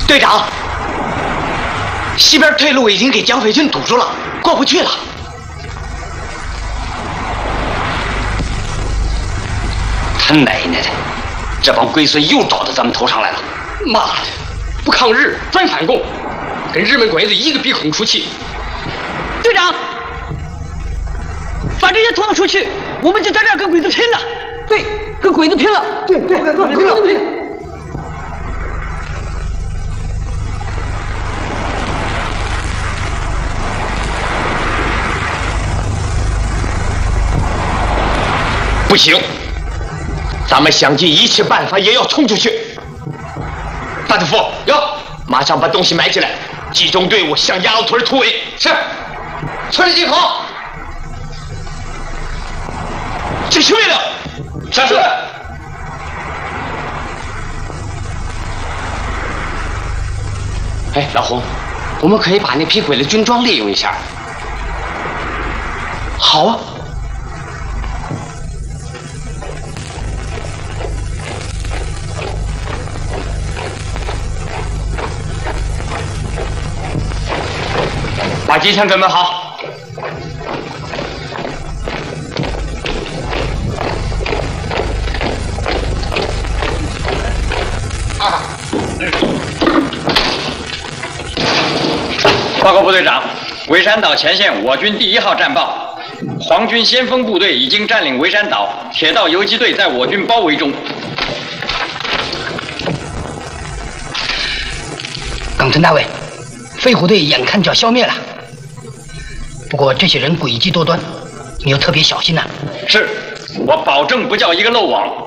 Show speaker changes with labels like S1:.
S1: 队长，西边退路已经给蒋匪军堵住了，过不去了。他奶奶的，这帮龟孙又找到咱们头上来了！
S2: 妈的，不抗日专反共，跟日本鬼子一个鼻孔出气。
S3: 队长，把这些拖出去，我们就在这儿跟鬼子拼了。对，跟鬼子拼了。对，跟鬼子拼了。
S2: 不行，咱们想尽一切办法也要冲出去。大督府，马上把东西埋起来，集中队伍向鸭子屯突围。是，村里集合。执行命令。是。哎，老洪，我们可以把那批鬼的军装利用一下。好啊。把机枪准备好。
S4: 报告部队长，围山岛前线我军第1号战报，皇军先锋部队已经占领围山岛，铁道游击队在我军包围中。
S3: 冈村大尉，飞虎队眼看就要消灭了。不过这些人诡计多端，你要特别小心呐。
S4: 是，我保证不叫一个漏网。